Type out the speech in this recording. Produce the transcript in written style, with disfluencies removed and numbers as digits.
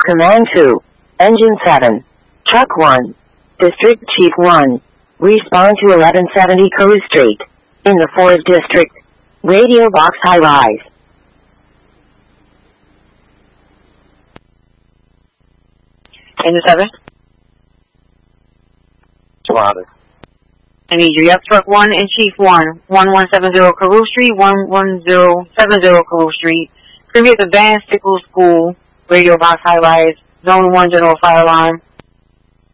Command 2. Engine 7. Truck 1. District Chief 1. Respond to 1170 Carew Street. In the 4th District. Radio box high rise. Engine 7. Father. I need you. Yes, Truck 1 and Chief 1. 1170 Carew Street, 11070 Carew Street. Previous Advanced Sickle School. Radio box high rise. Zone 1 general fire alarm.